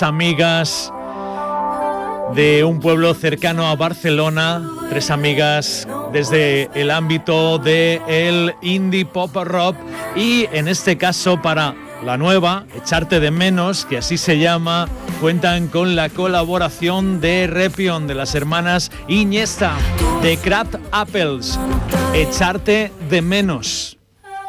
amigas de un pueblo cercano a Barcelona, 3 amigas desde el ámbito del indie pop rock y en este caso para la nueva, Echarte de menos, que así se llama, cuentan con la colaboración de Repion, de las hermanas Iniesta, de Crab Apples, Echarte de menos.